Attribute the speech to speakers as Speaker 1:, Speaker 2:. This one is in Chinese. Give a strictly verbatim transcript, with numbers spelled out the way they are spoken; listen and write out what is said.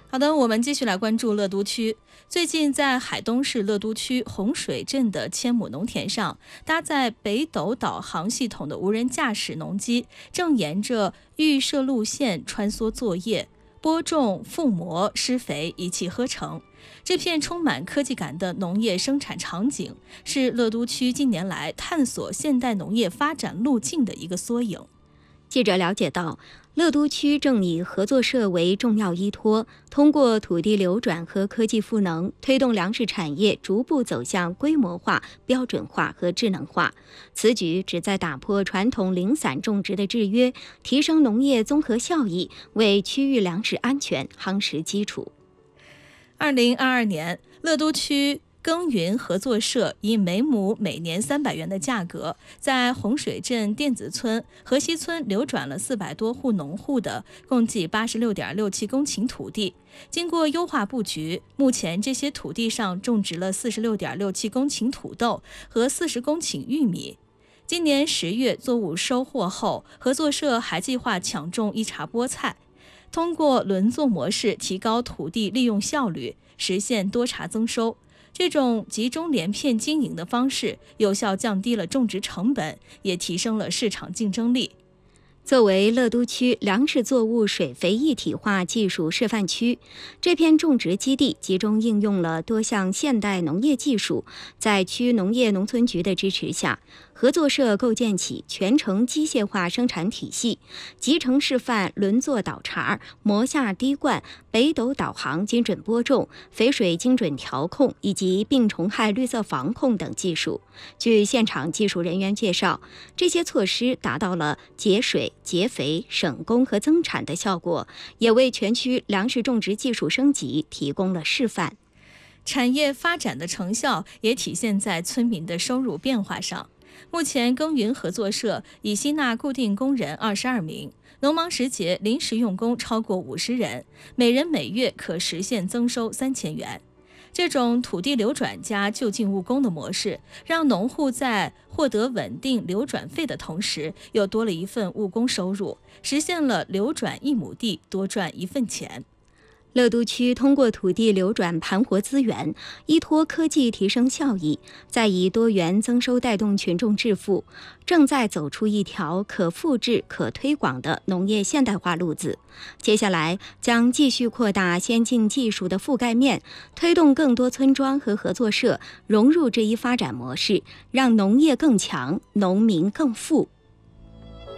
Speaker 1: 好的，我们继续来关注乐都区。最近在海东市乐都区洪水镇的千亩农田上，搭载北斗导航系统的无人驾驶农机正沿着预设路线穿梭作业，播种、覆膜、施肥，一气呵成。这片充满科技感的农业生产场景，是乐都区近年来探索现代农业发展路径的一个缩影。
Speaker 2: 记者了解到，乐都区正以合作社为重要依托，通过土地流转和科技赋能，推动粮食产业逐步走向规模化、标准化和智能化。此举旨在打破传统零散种植的制约，提升农业综合效益，为区域粮食安全夯实基础。
Speaker 1: 二零二二年，乐都区耕耘合作社以每亩每年三百元的价格，在洪水镇电子村、河西村流转了四百多户农户的共计八十六点六七公顷土地。经过优化布局，目前这些土地上种植了四十六点六七公顷土豆和四十公顷玉米。今年十月作物收获后，合作社还计划抢种一茬菠菜，通过轮作模式提高土地利用效率，实现多茬增收。这种集中连片经营的方式，有效降低了种植成本，也提升了市场竞争力。
Speaker 2: 作为乐都区粮食作物水肥一体化技术示范区，这片种植基地集中应用了多项现代农业技术。在区农业农村局的支持下，合作社构建起全程机械化生产体系，集成示范轮作倒茬、磨下滴灌、北斗导航精准播种、肥水精准调控以及病虫害绿色防控等技术。据现场技术人员介绍，这些措施达到了节水、节肥、省工和增产的效果，也为全区粮食种植技术升级提供了示范。
Speaker 1: 产业发展的成效也体现在村民的收入变化上。目前耕耘合作社已吸纳固定工人二十二名，农忙时节临时用工超过五十人，每人每月可实现增收三千元。这种土地流转加就近务工的模式，让农户在获得稳定流转费的同时，又多了一份务工收入，实现了流转一亩地多赚一份钱。
Speaker 2: 乐都区通过土地流转盘活资源，依托科技提升效益，再以多元增收带动群众致富，正在走出一条可复制、可推广的农业现代化路子。接下来将继续扩大先进技术的覆盖面，推动更多村庄和合作社融入这一发展模式，让农业更强，农民更富。